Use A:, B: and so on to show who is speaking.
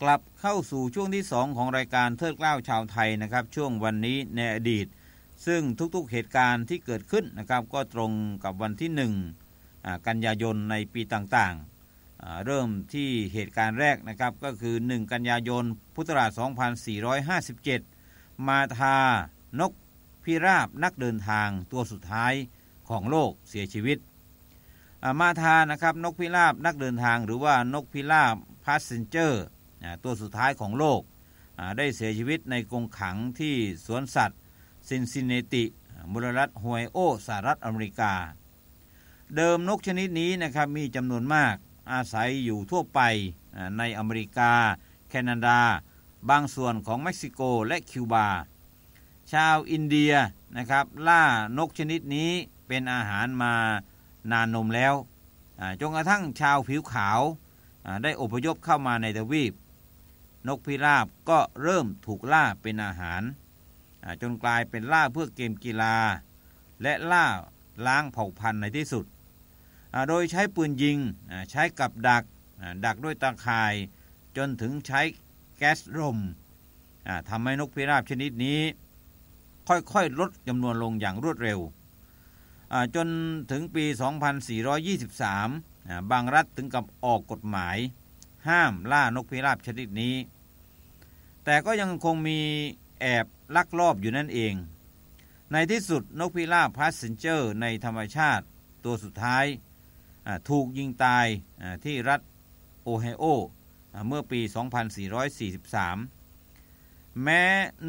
A: กลับเข้าสู่ช่วงที่2ของรายการเทิดเกล้าชาวไทยนะครับช่วงวันนี้ในอดีตซึ่งทุกๆเหตุการณ์ที่เกิดขึ้นนะครับก็ตรงกับวันที่1กันยายนในปีต่างๆเริ่มที่เหตุการณ์แรกนะครับก็คือ1กันยายนพุทธศักราช2457มาทานกพิราบนักเดินทางตัวสุดท้ายของโลกเสียชีวิตมาทานะครับนกพิราบนักเดินทางหรือว่านกพิราบพาสเซนเจอร์ตัวสุดท้ายของโลกได้เสียชีวิตในกรงขังที่สวนสัตว์ซินซินเนติมลรัฐฮวยโอสหรัฐอเมริกาเดิมนกชนิดนี้นะครับมีจำนวนมากอาศัยอยู่ทั่วไปในอเมริกาแคนาดาบางส่วนของเม็กซิโกและคิวบาชาวอินเดียนะครับล่านกชนิดนี้เป็นอาหารมานานนมแล้วจนกระทั่งชาวผิวขาวได้อพยพเข้ามาในทวีปนกพิราบก็เริ่มถูกล่าเป็นอาหารจนกลายเป็นล่าเพื่อเกมกีฬาและล่าล้างเผ่าพันธุ์ในที่สุดโดยใช้ปืนยิงใช้กับดักด้วยตาข่ายจนถึงใช้แก๊สรมทำให้นกพิราบชนิดนี้ค่อยๆลดจำนวนลงอย่างรวดเร็วจนถึงปี 2423 บางรัฐถึงกับออกกฎหมายห้ามล่านกพิราบชนิดนี้แต่ก็ยังคงมีแอบลักลอบอยู่นั่นเองในที่สุดนกพิราบพาสเซนเจอร์ในธรรมชาติตัวสุดท้ายถูกยิงตายที่รัฐโอไฮโอเมื่อปี 2443 แม้